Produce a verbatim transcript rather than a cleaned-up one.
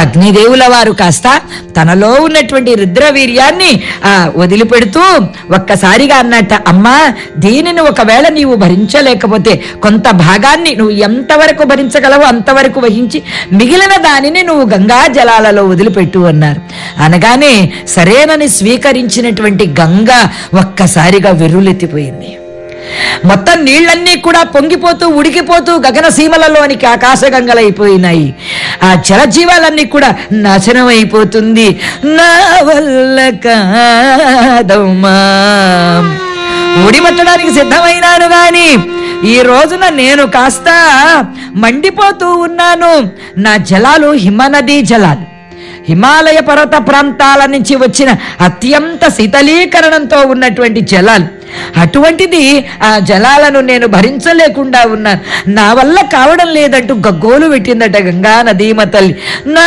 అగ్నిదేవుల వారు కాస్త తనలో ఉన్నటువంటి రుద్రవీర్యాన్ని ఆ వదిలిపెడుతూ ఒక్కసారిగా అన్నట్ట, అమ్మా దీనిని ఒకవేళ నీవు భరించలేకపోతే కొంత భాగాన్ని నువ్వు ఎంతవరకు భరించగలవో అంతవరకు వహించి మిగిలిన దానిని నువ్వు గంగా జలాలలో వదిలిపెట్టు అన్నారు. అనగానే సరేనని స్వీకరించినటువంటి గంగ ఒక్కసారిగా వెర్రులెత్తిపోయింది. మొత్తం నీళ్లన్నీ కూడా పొంగిపోతూ ఉడికిపోతూ గగన సీమలలోనికి ఆకాశగంగలైపోయినాయి. ఆ జలజీవాలన్నీ కూడా నాశనం అయిపోతుంది. నా వల్ల కాదమ్మా, ఊడిమట్టడానికి సిద్ధమైనాను గాని ఈ రోజున నేను కాస్త మండిపోతూ ఉన్నాను. నా జలాలు హిమనదీ జలాలు, హిమాలయ పర్వత ప్రాంతాల నుంచి వచ్చిన అత్యంత శీతలీకరణంతో ఉన్నటువంటి జలాలు. అటువంటిది ఆ జలాలను నేను భరించలేకుండా ఉన్నాను. నా వల్ల కావడం లేదంటూ గగ్గోలు పెట్టిందట గంగా నదీమ తల్లి.